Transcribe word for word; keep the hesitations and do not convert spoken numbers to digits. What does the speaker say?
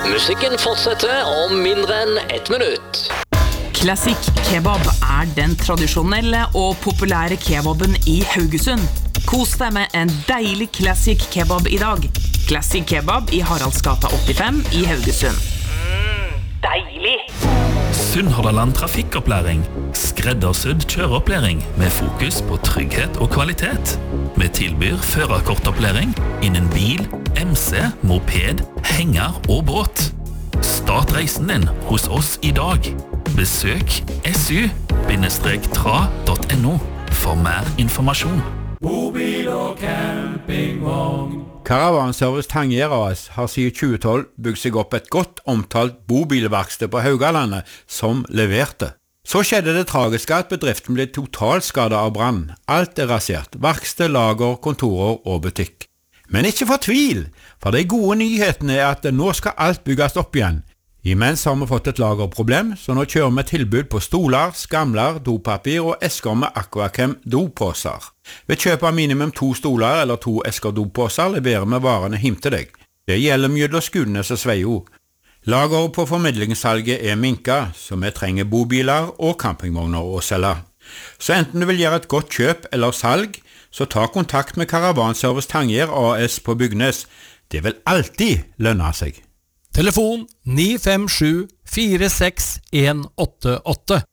Musikken fortsetter om mindre enn ett minutt. Classic Kebab er den tradisjonelle og populære kebaben i Haugesund. Kos deg med en deilig Classic Kebab i dag. Classic Kebab i Haraldsgata åttifem i Haugesund. Mm, deilig! Sunnhordland Trafikkopplæring. Skreddersydd kjøreopplæring med fokus på trygghet og kvalitet. Vi tilbyr førerkortopplæring innen bil, M C, moped, henger og båt. Start reisen din hos oss i dag. Besøk s u bindestrek tra punktum n o for mer informasjon. Bobil og campingvogn. Caravanservice Tangier A S har siden tjue tolv bygd seg opp et godt omtalt bobilverksted på Haugalandet som leverte. Så skjedde det tragiske at bedriften ble totalskadet av brann. Alt er rasert. Verksted, lager, kontorer og butikk. Men ikke fortvil, for de gode nyhetene er at nå skal alt bygges opp igjen. Imens har vi fått et lagerproblem, så nå kjører vi tilbud på stoler, skamler, dopapir og esker med Aquachem dopåser. Ved kjøp av minimum to stoler eller to esker dopåser leverer vi varene hjem til deg. Det gjelder mellom Skudenes og Sveio. Lageret på formidlingssalget er minka, så vi trenger bobiler og campingvogner å selge. Så enten du vil gjøre et godt kjøp eller salg, så ta kontakt med Caravanservice Tangier A S på Bygnes. Det vil alltid lønne seg. Telefon ni fem sju fire seks en åtte åtte.